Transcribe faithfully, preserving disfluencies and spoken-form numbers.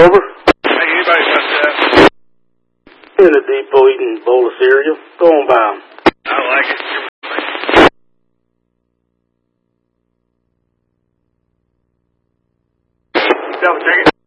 Over. Hey, anybody got that? In the depot eating a bowl of cereal. Go on by 'em. I like it. Double check it.